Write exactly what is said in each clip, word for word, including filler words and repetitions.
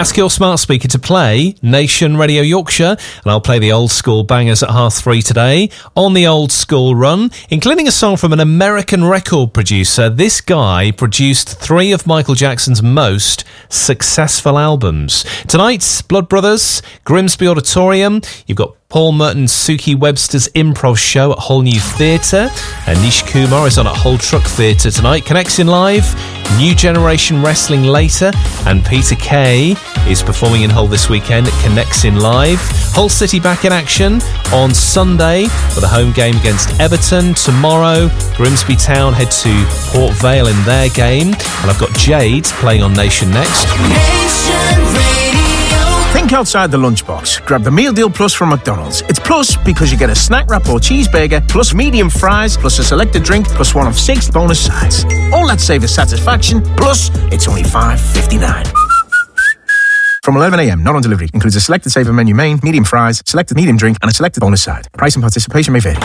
Ask your smart speaker to play Nation Radio Yorkshire, and I'll play the old school bangers at half three today on the old school run, including a song from an American record producer. This guy produced three of Michael Jackson's most successful albums. Tonight's Blood Brothers, Grimsby Auditorium. You've got Paul Merton's Suki Webster's improv show at Whole New Theatre. And Nish Kumar is on at Whole Truck Theatre tonight. Connection Live, New Generation Wrestling later. And Peter Kay is performing in Hull this weekend at Connexin Live. Hull City back in action on Sunday with a home game against Everton. Tomorrow, Grimsby Town head to Port Vale in their game. And I've got Jade playing on Nation next. Nation Radio. Think outside the lunchbox. Grab the Meal Deal Plus from McDonald's. It's plus because you get a snack wrap or cheeseburger, plus medium fries, plus a selected drink, plus one of six bonus sides. All that savor satisfaction, plus it's only five fifty-nine. From eleven a.m, not on delivery. Includes a selected saver menu main, medium fries, selected medium drink, and a selected bonus side. Price and participation may vary.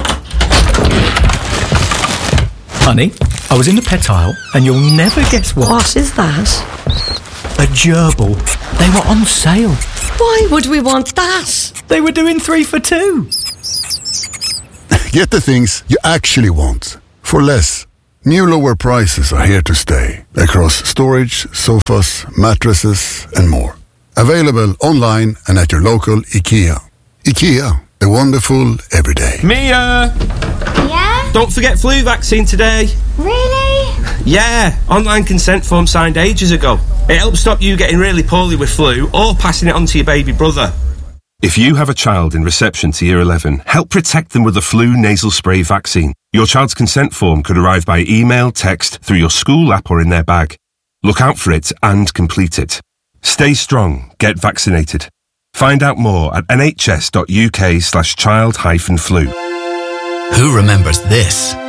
Honey, I was in the pet aisle, and you'll never guess what. What is that? A gerbil. They were on sale. Why would we want that? They were doing three for two. Get the things you actually want for less. New lower prices are here to stay across storage, sofas, mattresses, and more. Available online and at your local IKEA. IKEA, the wonderful everyday. Mia! Yeah? Don't forget flu vaccine today. Really? Yeah, online consent form signed ages ago. It helps stop you getting really poorly with flu or passing it on to your baby brother. If you have a child in reception to year eleven, help protect them with the flu nasal spray vaccine. Your child's consent form could arrive by email, text, through your school app or in their bag. Look out for it and complete it. Stay strong, get vaccinated. Find out more at nhs.uk slash child hyphen flu. Who remembers this?